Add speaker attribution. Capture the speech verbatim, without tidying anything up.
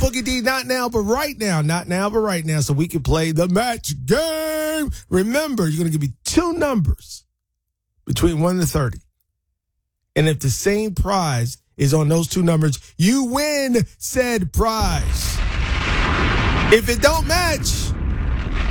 Speaker 1: Boogie D, not now, but right now. Not now, but right now, so we can play the match game. Remember, you're going to give me two numbers between one and thirty. And if the same prize is on those two numbers, you win said prize. If it don't match,